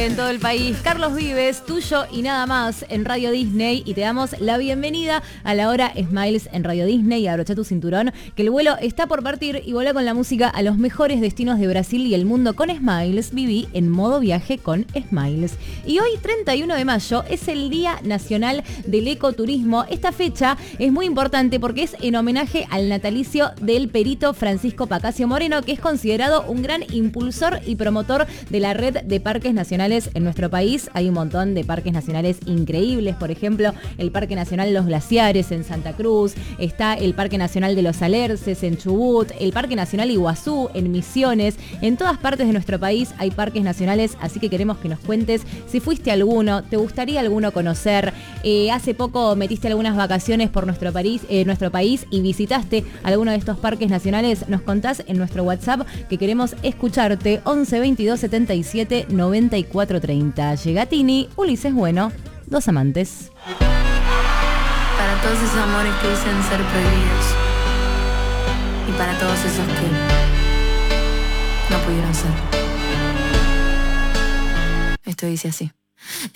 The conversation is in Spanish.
tarde en todo el país. Carlos Vives, tuyo y nada más en Radio Disney, y te damos la bienvenida a la hora Smiles en Radio Disney. Abrocha tu cinturón, que el vuelo está por partir y volá con la música a los mejores destinos de Brasil y el mundo con Smiles. Viví en modo viaje con Smiles. Y hoy, 31 de mayo, es el Día Nacional del Ecoturismo. Esta fecha es muy importante porque es en homenaje al natalicio del perito Francisco Pacasio Moreno, que es considerado un gran impulsor y promotor de la red de parques nacionales en nuestro país. Hay un montón de parques nacionales increíbles, por ejemplo, el Parque Nacional Los Glaciares en Santa Cruz, está el Parque Nacional de los Alerces en Chubut, el Parque Nacional Iguazú en Misiones. En todas partes de nuestro país hay parques nacionales, así que queremos que nos cuentes si fuiste a alguno, te gustaría alguno conocer. Hace poco metiste algunas vacaciones por nuestro país y visitaste alguno de estos parques nacionales. Nos contás en nuestro WhatsApp, que queremos escucharte. 11 22 77 94 30. Llega Tini, Ulises Bueno, Dos Amantes. Para todos esos amores que dicen ser prohibidos, y para todos esos que no pudieron ser. Esto dice así.